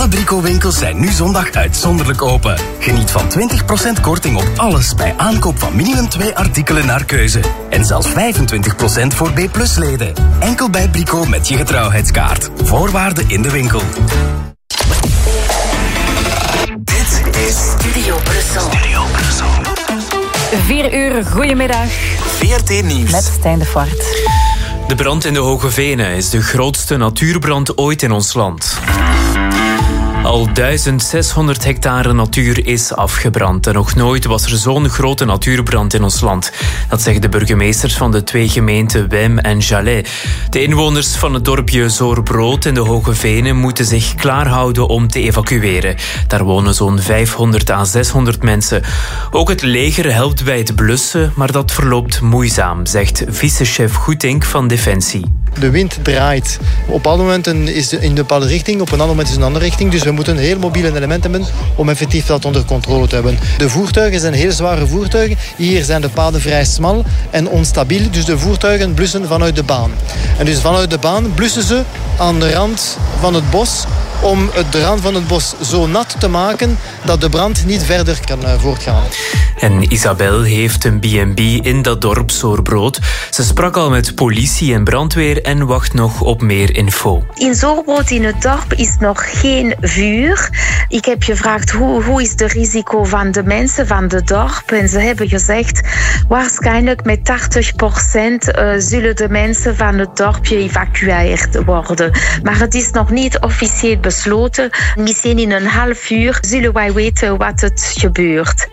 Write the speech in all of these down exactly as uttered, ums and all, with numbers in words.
Alle Brico-winkels zijn nu zondag uitzonderlijk open. Geniet van twintig procent korting op alles bij aankoop van minimum twee artikelen naar keuze. En zelfs vijfentwintig procent voor B plus leden. Enkel bij Brico met je getrouwheidskaart. Voorwaarden in de winkel. Dit is Studio Brussel. Studio Brussel. Vier uur, goedemiddag. V R T Nieuws. Met Stijn de Voort. De brand in de Hoge Venen is de grootste natuurbrand ooit in ons land. Al duizend zeshonderd hectare natuur is afgebrand. En nog nooit was er zo'n grote natuurbrand in ons land. Dat zeggen de burgemeesters van de twee gemeenten Wem en Jalais. De inwoners van het dorpje Zoorbrood in de Hoge Venen moeten zich klaarhouden om te evacueren. Daar wonen zo'n vijfhonderd à zeshonderd mensen. Ook het leger helpt bij het blussen, maar dat verloopt moeizaam, zegt vicechef Goetink van Defensie. De wind draait. Op bepaalde momenten is het in een bepaalde richting, op een ander moment is het een andere richting. Dus we moeten een heel mobiel element hebben om effectief dat onder controle te hebben. De voertuigen zijn heel zware voertuigen. Hier zijn de paden vrij smal en onstabiel. Dus de voertuigen blussen vanuit de baan. En dus vanuit de baan blussen ze aan de rand van het bos om de rand van het bos zo nat te maken dat de brand niet verder kan voortgaan. En Isabel heeft een B en B in dat dorp Zoorbrood. Ze sprak al met politie en brandweer en wacht nog op meer info. In Zoorbrood in het dorp is nog geen vuur. Ik heb gevraagd hoe, hoe is de risico van de mensen van het dorp. En ze hebben gezegd, waarschijnlijk met tachtig procent uh, zullen de mensen van het dorp geëvacueerd worden. Maar het is nog niet officieel besloten. Misschien in een half uur zullen wij weten wat het gebeurt.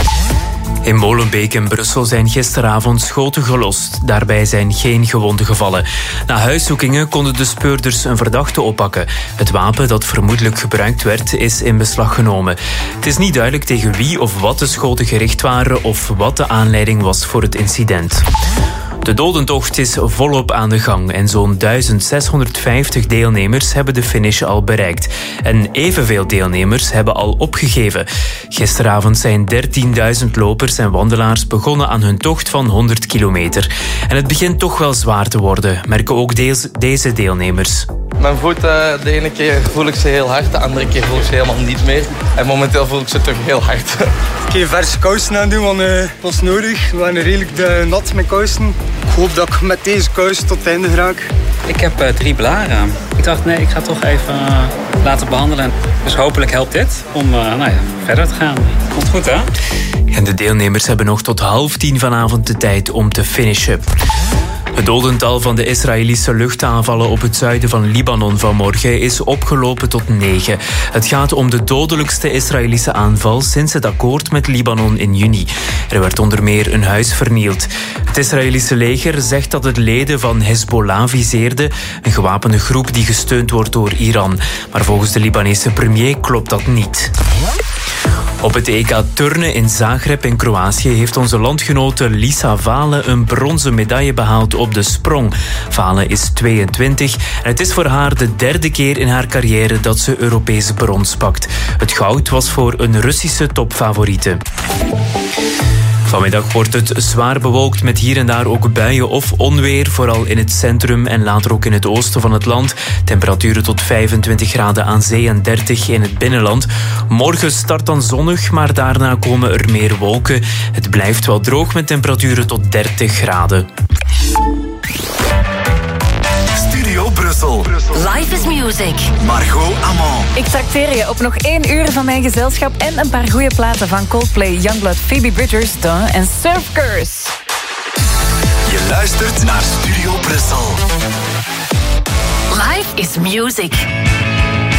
In Molenbeek in Brussel zijn gisteravond schoten gelost. Daarbij zijn geen gewonden gevallen. Na huiszoekingen konden de speurders een verdachte oppakken. Het wapen dat vermoedelijk gebruikt werd, is in beslag genomen. Het is niet duidelijk tegen wie of wat de schoten gericht waren of wat de aanleiding was voor het incident. De dodentocht is volop aan de gang en zo'n duizend zeshonderdvijftig deelnemers hebben de finish al bereikt. En evenveel deelnemers hebben al opgegeven. Gisteravond zijn dertienduizend lopers en wandelaars begonnen aan hun tocht van honderd kilometer. En het begint toch wel zwaar te worden, merken ook deze, deze deelnemers. Mijn voeten, de ene keer voel ik ze heel hard, de andere keer voel ik ze helemaal niet meer. En momenteel voel ik ze toch heel hard. Ik ga verse kousen aan doen, want uh, dat was nodig. We waren redelijk uh, nat met kousen. Ik hoop dat ik met deze kousen tot het einde raak. Ik heb uh, drie blaren. Ik dacht, nee, ik ga toch even uh, laten behandelen. Dus hopelijk helpt dit om uh, nou ja, verder te gaan. Komt goed, hè? En de deelnemers hebben nog tot half tien vanavond de tijd om te finishen. Het dodental van de Israëlische luchtaanvallen op het zuiden van Libanon vanmorgen is opgelopen tot negen. Het gaat om de dodelijkste Israëlische aanval sinds het akkoord met Libanon in juni. Er werd onder meer een huis vernield. Het Israëlische leger zegt dat het leden van Hezbollah viseerde, een gewapende groep die gesteund wordt door Iran. Maar volgens de Libanese premier klopt dat niet. Op het E K turnen in Zagreb in Kroatië heeft onze landgenote Lisa Valen een bronzen medaille behaald op de sprong. Valen is tweeëntwintig en het is voor haar de derde keer in haar carrière dat ze Europees brons pakt. Het goud was voor een Russische topfavoriete. Vanmiddag wordt het zwaar bewolkt met hier en daar ook buien of onweer. Vooral in het centrum en later ook in het oosten van het land. Temperaturen tot vijfentwintig graden aan zee en dertig in het binnenland. Morgen start dan zonnig, maar daarna komen er meer wolken. Het blijft wel droog met temperaturen tot dertig graden. Studio Brussel. Life is music. Margot Amand. Ik trakteer je op nog één uur van mijn gezelschap en een paar goede platen van Coldplay, Youngblood, Phoebe Bridgers, Dawn en Surf Curse. Je luistert naar Studio Brussel. Life is music.